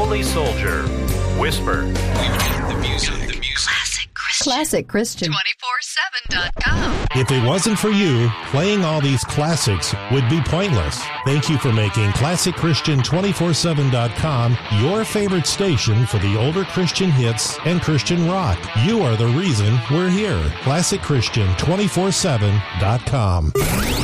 Lonely Soldier, Whisper. We've got the music. Classic Christian. 247.com. If it wasn't for you, playing all these classics would be pointless. Thank you for making Classic Christian 247.com your favorite station for the older Christian hits and Christian rock. You are the reason we're here. Classic Christian 247.com.